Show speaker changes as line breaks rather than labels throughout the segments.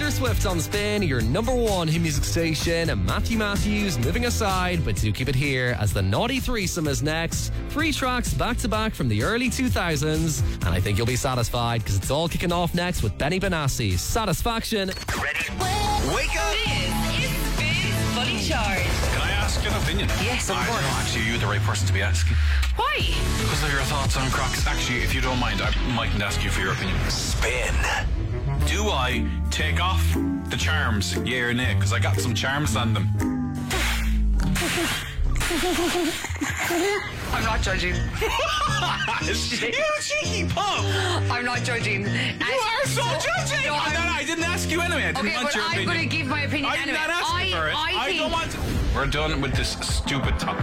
Taylor Swift on Spin, your number one hit music station, and Matthew Matthews moving aside, but do keep it here as the Naughty Threesome is next. 3 tracks back to back from the early 2000s, and I think you'll be satisfied because it's all kicking off next with Benny Benassi's Satisfaction.
Ready? Wake up!
This is Spin's Fully Charged.
Can I ask an opinion?
Yes, of course.
No, actually, you're the right person to be asking.
Why?
Because of your thoughts on Crocs. Actually, if you don't mind, I mightn't ask you for your opinion. Spin. Do I take off the charms, yeah or nay? Because I got some charms on them.
I'm not judging.
You cheeky punk!
I'm not judging.
You are so judging!
No,
I didn't ask you anyway. I didn't want your opinion.
I'm going to give my opinion
I'm
anyway.
not asking for it. I don't want to. We're done with this stupid topic.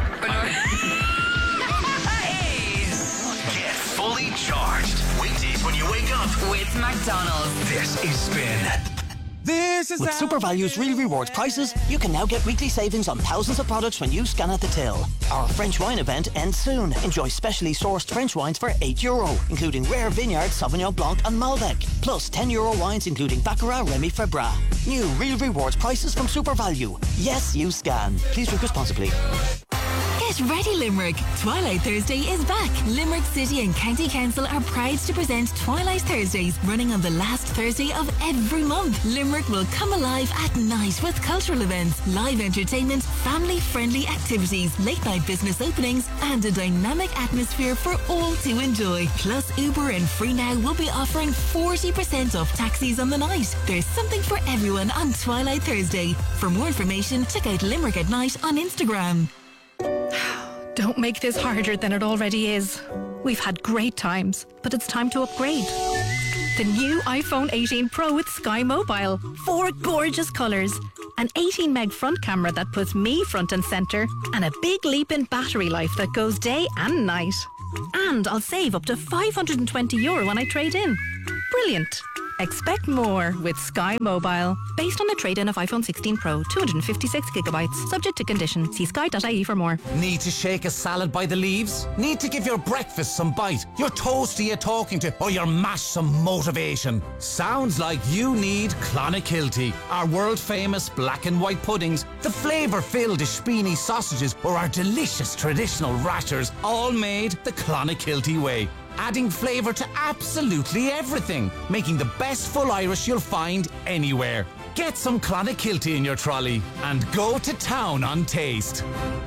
Get fully charged. Weekdays when you wake up
with McDonald's.
This is Spin.
With SuperValue's Real Rewards prices, you can now get weekly savings on thousands of products when you scan at the till. Our French wine event ends soon. Enjoy specially sourced French wines for €8, including Rare Vineyard, Sauvignon Blanc and Malbec. Plus €10 wines including Baccarat, Remy Febra. New Real Rewards prices from SuperValue. Yes, you scan. Please drink responsibly.
Get ready, Limerick. Twilight Thursday is back. Limerick City and County Council are proud to present Twilight Thursdays, running on the last Thursday of every month. Limerick will come alive at night with cultural events, live entertainment, family-friendly activities, late-night business openings, and a dynamic atmosphere for all to enjoy. Plus, Uber and FreeNow will be offering 40% off taxis on the night. There's something for everyone on Twilight Thursday. For more information, check out Limerick at Night on Instagram.
Don't make this harder than it already is. We've had great times, but it's time to upgrade. The new iPhone 18 Pro with Sky Mobile. 4 gorgeous colours. An 18 meg front camera that puts me front and centre. And a big leap in battery life that goes day and night. And I'll save up to €520 when I trade in. Brilliant. Expect more with Sky Mobile. Based on a trade-in of iPhone 16 Pro, 256GB. Subject to condition. See sky.ie for more.
Need to shake a salad by the leaves? Need to give your breakfast some bite? Your toast you're talking to? Or your mash some motivation? Sounds like you need Clonakilty. Our world-famous black and white puddings, the flavour-filled Ishpini sausages, or our delicious traditional rashers, all made the Clonakilty way. Adding flavour to absolutely everything, making the best full Irish you'll find anywhere. Get some Clonakilty in your trolley and go to town on taste.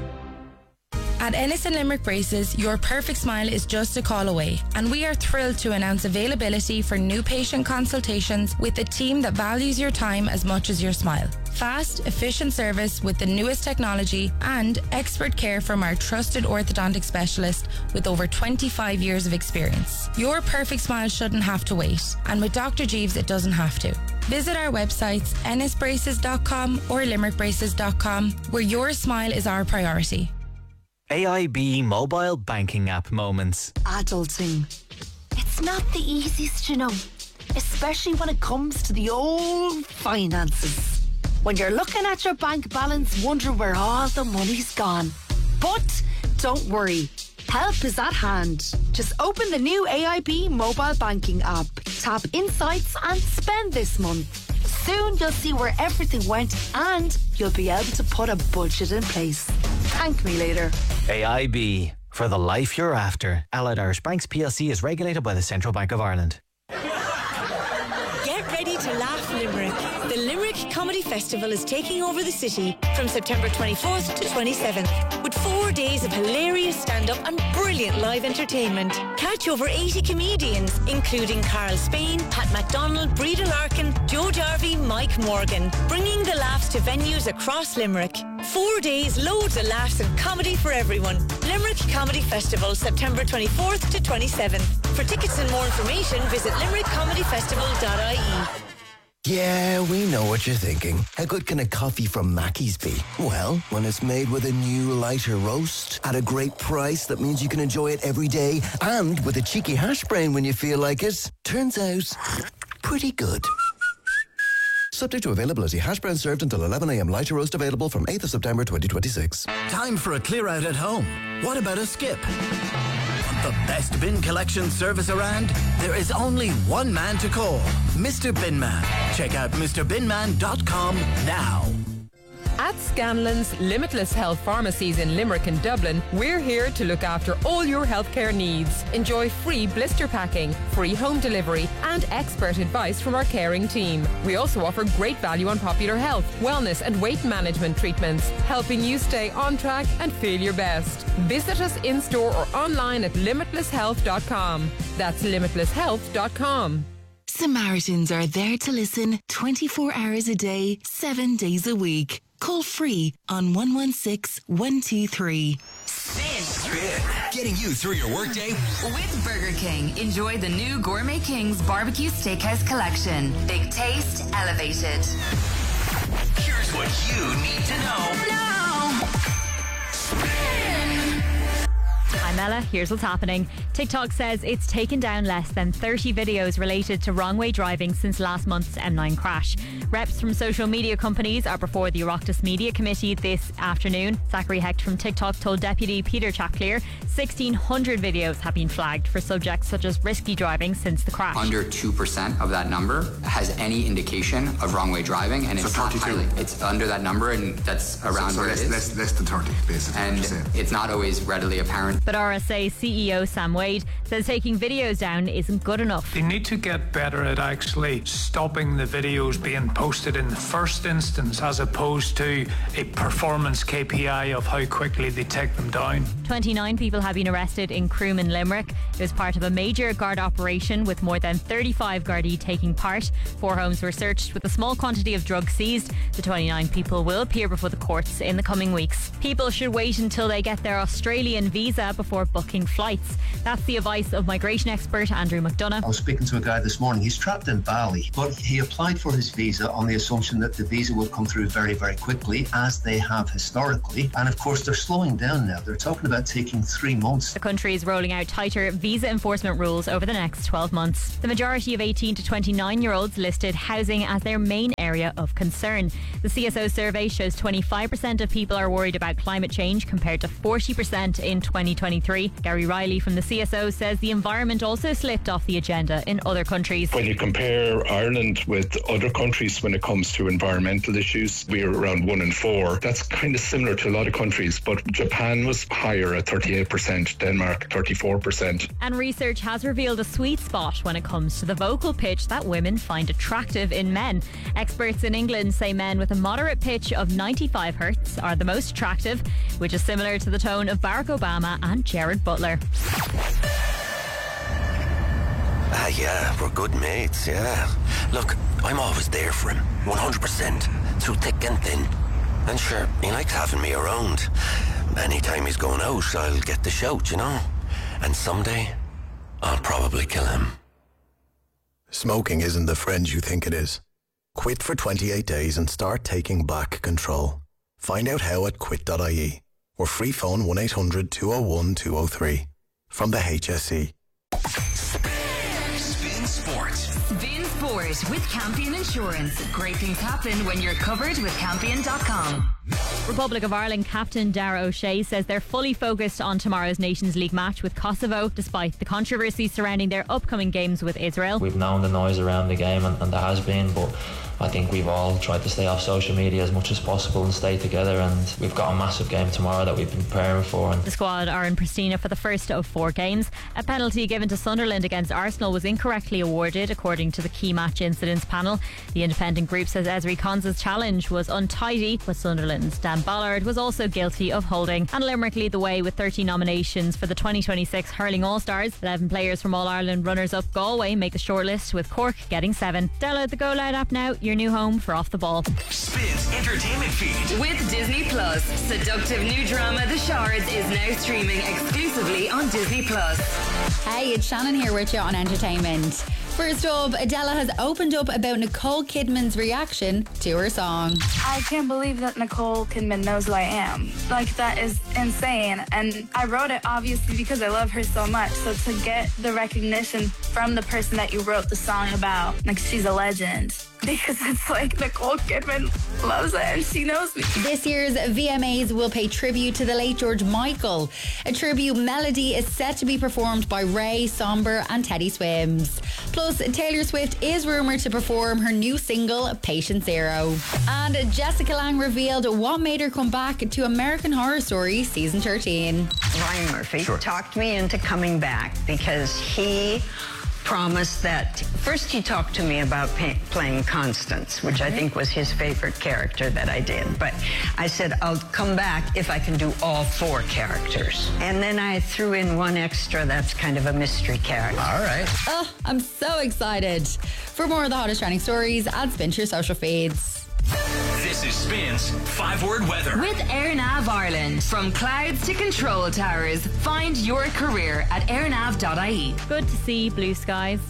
At Ennis and Limerick Braces, your perfect smile is just a call away, and we are thrilled to announce availability for new patient consultations with a team that values your time as much as your smile. Fast, efficient service with the newest technology and expert care from our trusted orthodontic specialist with over 25 years of experience. Your perfect smile shouldn't have to wait, and with Dr. Jeeves it doesn't have to. Visit our websites ennisbraces.com or limerickbraces.com, where your smile is our priority.
AIB mobile banking app moments.
Adulting. It's not the easiest, you know, especially when it comes to the old finances. When you're looking at your bank balance, wondering where all the money's gone. But don't worry, help is at hand. Just open the new AIB mobile banking app, tap Insights and spend this month. Soon you'll see where everything went and you'll be able to put a budget in place. Thank me later.
AIB, for the life you're after. Allied Irish Banks PLC is regulated by the Central Bank of Ireland.
Get ready to laugh, Limerick. The Limerick Comedy Festival is taking over the city from September 24th to 27th with 4 days of hilarious stand-up and brilliant live entertainment. Catch over 80 comedians, including Carl Spain, Pat MacDonald, Breda Larkin, Joe Jarvie, Mike Morgan, bringing the laughs to venues across Limerick. 4 days, loads of laughs and comedy for everyone. Limerick Comedy Festival, September 24th to 27th. For tickets and more information, visit limerickcomedyfestival.ie.
Yeah, we know what you're thinking. How good can a coffee from Mackey's be? Well, when it's made with a new lighter roast at a great price that means you can enjoy it every day and with a cheeky hash brown when you feel like it, turns out pretty good. Subject to availability. Hash brown served until 11 a.m. Lighter roast available from 8th of September 2026.
Time for a clear out at home. What about a skip? The best bin collection service around? There is only one man to call, Mr. Binman. Check out MrBinman.com now.
At Scanlon's Limitless Health Pharmacies in Limerick and Dublin, we're here to look after all your healthcare needs. Enjoy free blister packing, free home delivery and expert advice from our caring team. We also offer great value on popular health, wellness and weight management treatments, helping you stay on track and feel your best. Visit us in-store or online at limitlesshealth.com. That's limitlesshealth.com.
Samaritans are there to listen 24 hours a day, 7 days a week. Call free on 116 123.
Spin.
Getting you through your workday.
With Burger King, enjoy the new Gourmet King's Barbecue Steakhouse Collection. Big taste, elevated.
Here's what you need to know.
No.
Spin.
I'm Ella. Here's what's happening. TikTok says it's taken down less than 30 videos related to wrong way driving since last month's M9 crash. Reps from social media companies are before the Oireachtas Media Committee this afternoon. Zachary Hecht from TikTok told Deputy Peter Chapclear 1,600 videos have been flagged for subjects such as risky driving since the crash.
Under 2% of that number has any indication of wrong way driving, and it's not highly. It's under that number, and that's around where it is.
Less than 30, basically.
And it's not always readily apparent.
But RSA CEO Sam Wade says taking videos down isn't good enough.
They need to get better at actually stopping the videos being posted in the first instance, as opposed to a performance KPI of how quickly they take them down.
29 people have been arrested in Croom in Limerick. It was part of a major Guard operation with more than 35 Gardaí taking part. 4 homes were searched with a small quantity of drugs seized. The 29 people will appear before the courts in the coming weeks. People should wait until they get their Australian visa before booking flights. That's the advice of migration expert Andrew McDonough.
I was speaking to a guy this morning. He's trapped in Bali, but he applied for his visa on the assumption that the visa would come through very, very quickly, as they have historically. And of course, they're slowing down now. They're talking about taking 3 months.
The country is rolling out tighter visa enforcement rules over the next 12 months. The majority of 18 to 29-year-olds listed housing as their main area of concern. The CSO survey shows 25% of people are worried about climate change compared to 40% in 2023. Gary Riley from the CSO says the environment also slipped off the agenda in other countries.
When you compare Ireland with other countries when it comes to environmental issues, we're around 1 in 4. That's kind of similar to a lot of countries, but Japan was higher at 38%, Denmark 34%.
And research has revealed a sweet spot when it comes to the vocal pitch that women find attractive in men. Experts in England say men with a moderate pitch of 95 hertz are the most attractive, which is similar to the tone of Barack Obama and Jared Butler.
Yeah, we're good mates, yeah. Look, I'm always there for him, 100%, through thick and thin. And sure, he likes having me around. Anytime he's going out, I'll get the shout, you know. And someday, I'll probably kill him.
Smoking isn't the friend you think it is. Quit for 28 days and start taking back control. Find out how at quit.ie or free phone 1-800 201 203 from the HSE.
Spin Sports.
Spin Sport with Campion Insurance. Great things happen when you're covered with Campion.com.
Republic of Ireland captain Dara O'Shea says they're fully focused on tomorrow's Nations League match with Kosovo, despite the controversy surrounding their upcoming games with Israel.
We've known the noise around the game and there has been, but I think we've all tried to stay off social media as much as possible and stay together, and we've got a massive game tomorrow that we've been preparing for.
The squad are in Pristina for the first of 4 games. A penalty given to Sunderland against Arsenal was incorrectly awarded, according to the key match incidents panel. The independent group says Ezri Konsa's challenge was untidy, but Sunderland's Dan Ballard was also guilty of holding. And Limerick lead the way with 30 nominations for the 2026 Hurling All-Stars. 11 players from All-Ireland runners-up Galway make the shortlist, with Cork getting 7. Download the Go Loud app now, your new home for Off the Ball.
Spin's entertainment feed.
With Disney Plus, seductive new drama The Shards is now streaming exclusively on Disney Plus.
Hey, it's Shannon here with you on entertainment. First up, Adele has opened up about Nicole Kidman's reaction to her song.
I can't believe that Nicole Kidman knows who I am. Like, that is insane. And I wrote it obviously because I love her so much. So to get the recognition from the person that you wrote the song about, like, she's a legend. because it's like Nicole Kidman loves it and she knows me.
This year's VMAs will pay tribute to the late George Michael. A tribute melody is set to be performed by Ray, Somber and Teddy Swims. Plus, Taylor Swift is rumoured to perform her new single, Patient Zero. And Jessica Lange revealed what made her come back to American Horror Story Season 13.
Ryan Murphy talked me into coming back because he promised that first he talked to me about playing Constance, which I think was his favorite character that I did. But I said, I'll come back if I can do all 4 characters. And then I threw in one extra that's kind of a mystery character.
All right.
Oh, I'm so excited. For more of the hottest trending stories, add Spin to your social feeds.
This is Spin's 5-word weather.
With AirNav Ireland. From clouds to control towers, find your career at airnav.ie.
Good to see blue skies.